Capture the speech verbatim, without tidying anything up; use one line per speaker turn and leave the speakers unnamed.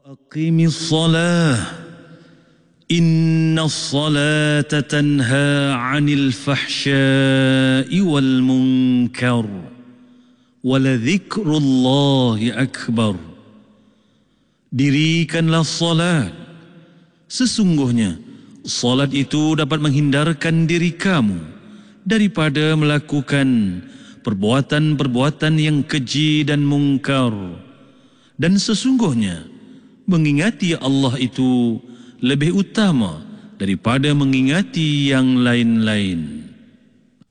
Aqimis salah, inna salata tanha 'anil fahsya'i wal munkar, waladzikrullahi akbar. Dirikanlah salat, sesungguhnya salat itu dapat menghindarkan diri kamu daripada melakukan perbuatan-perbuatan yang keji dan mungkar, dan sesungguhnya mengingati Allah itu lebih utama daripada mengingati yang lain-lain.